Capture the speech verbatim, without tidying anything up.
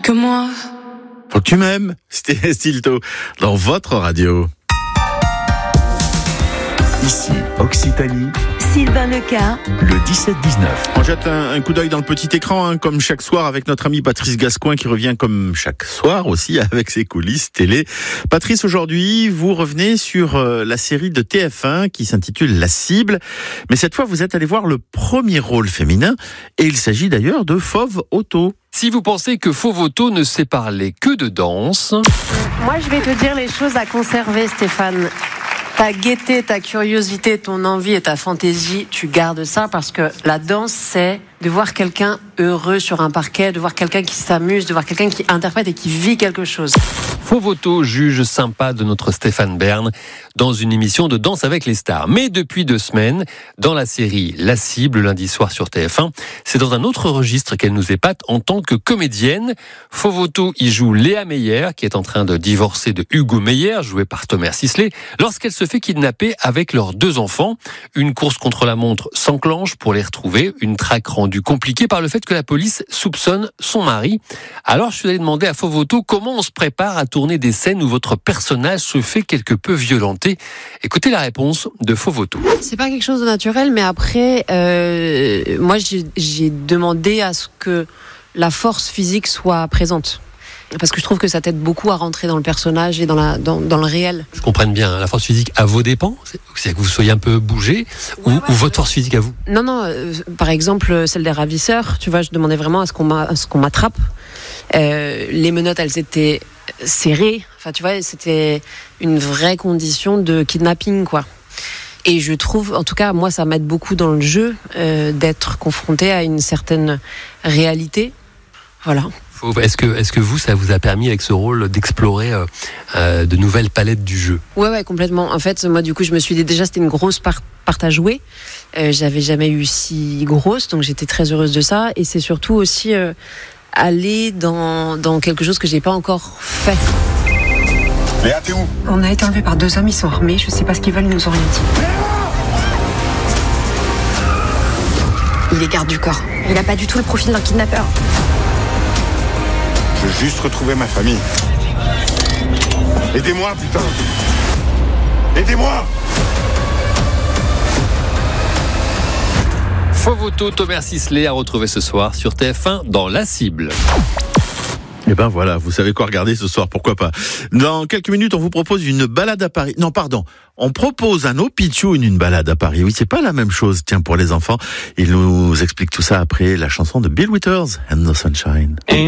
que moi. Faut que tu m'aimes, c'était Stilto, dans votre radio. Ici, Occitanie, Sylvain Leca, le dix-sept dix-neuf. On jette un, un coup d'œil dans le petit écran, hein, comme chaque soir, avec notre ami Patrice Gascoin, qui revient comme chaque soir aussi avec ses coulisses télé. Patrice, aujourd'hui, vous revenez sur euh, la série de T F un qui s'intitule La Cible. Mais cette fois, vous êtes allé voir le premier rôle féminin, et il s'agit d'ailleurs de Fauve Auto. Si vous pensez que Fauve Auto ne sait parler que de danse... Moi, je vais te dire les choses à conserver, Stéphane. Ta gaieté, ta curiosité, ton envie et ta fantaisie, tu gardes ça parce que la danse, c'est de voir quelqu'un heureux sur un parquet, de voir quelqu'un qui s'amuse, de voir quelqu'un qui interprète et qui vit quelque chose. Fauve Auto juge sympa de notre Stéphane Bern dans une émission de Danse avec les stars. Mais depuis deux semaines, dans la série La Cible, lundi soir sur T F un, c'est dans un autre registre qu'elle nous épate en tant que comédienne. Fauve Auto y joue Léa Meyer, qui est en train de divorcer de Hugo Meyer, joué par Thomas Sisley, lorsqu'elle se fait kidnapper avec leurs deux enfants. Une course contre la montre s'enclenche pour les retrouver, une traque rendue compliquée par le fait que la police soupçonne son mari. Alors je suis allé demander à Fauve Auto comment on se prépare à tourner des scènes où votre personnage se fait quelque peu violenter. Écoutez la réponse de Fauve Auto. C'est pas quelque chose de naturel, mais après, euh, moi j'ai, j'ai demandé à ce que la force physique soit présente. Parce que je trouve que ça t'aide beaucoup à rentrer dans le personnage et dans, la, dans, dans le réel. Je comprends bien, la force physique à vos dépens, c'est que vous soyez un peu bougé, ou, ouais, ouais, ou votre force physique à vous? Non, non, euh, par exemple, celle des ravisseurs, tu vois, je demandais vraiment à ce qu'on, m'a, à ce qu'on m'attrape. Euh, les menottes, elles étaient serrées, enfin tu vois, c'était une vraie condition de kidnapping, quoi. Et je trouve, en tout cas, moi, ça m'aide beaucoup dans le jeu, euh, d'être confronté à une certaine réalité. Voilà. Est-ce que, est-ce que vous, ça vous a permis avec ce rôle d'explorer euh, euh, de nouvelles palettes du jeu? Ouais, ouais, complètement. En fait, moi, du coup, je me suis dit déjà, c'était une grosse part, part à jouer. Euh, j'avais jamais eu si grosse, donc j'étais très heureuse de ça. Et c'est surtout aussi euh, aller dans, dans quelque chose que j'ai pas encore fait. Léa, t'es où? On a été enlevés par deux hommes, ils sont armés. Je sais pas ce qu'ils veulent, ils nous ont rien dit. Il est garde du corps. Il a pas du tout le profil d'un kidnappeur. Je veux juste retrouver ma famille. Aidez-moi, putain! Aidez-moi! Fauve Auto, Thomas Sisley à retrouver ce soir sur T F un dans La Cible. Et ben voilà, vous savez quoi regarder ce soir, pourquoi pas. Dans quelques minutes, on vous propose une balade à Paris. Non, pardon, on propose à nos pitchouns une balade à Paris. Oui, c'est pas la même chose, tiens, pour les enfants. Il nous explique tout ça après la chanson de Bill Withers, And No Sunshine.